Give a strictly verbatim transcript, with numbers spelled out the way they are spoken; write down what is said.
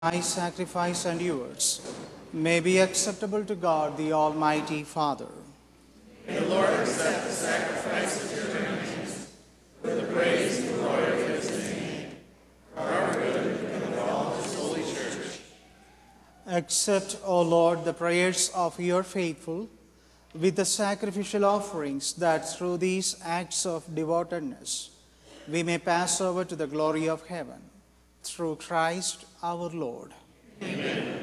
my sacrifice and yours may be acceptable to God, the Almighty Father. May the Lord accept the sacrifice of your hands for the praise and glory of his name, for our good and of all his holy church. Accept, O Lord, the prayers of your faithful with the sacrificial offerings, that through these acts of devotedness we may pass over to the glory of heaven. Through Christ our Lord. Amen.